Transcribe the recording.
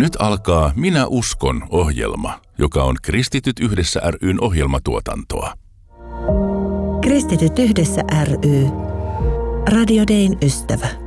nyt alkaa Minä uskon -ohjelma, joka on Kristityt yhdessä ry:n ohjelmatuotantoa. Kristityt yhdessä ry. Radio Dayn ystävä.